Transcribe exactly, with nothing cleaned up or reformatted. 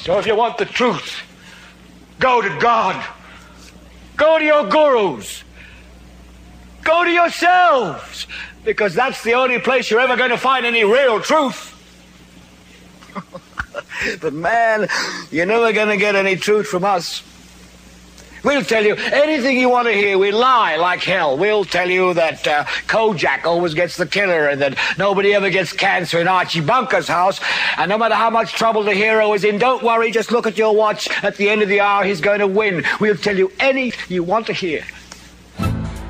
So if you want the truth, go to God. Go to your gurus. Go to yourselves. Because that's the only place you're ever going to find any real truth. But man, you're never going to get any truth from us. We'll tell you anything you want to hear. We lie like hell. We'll tell you that uh, Kojak always gets the killer and that nobody ever gets cancer in Archie Bunker's house. And no matter how much trouble the hero is in, don't worry, just look at your watch. At the end of the hour, he's going to win. We'll tell you anything you want to hear.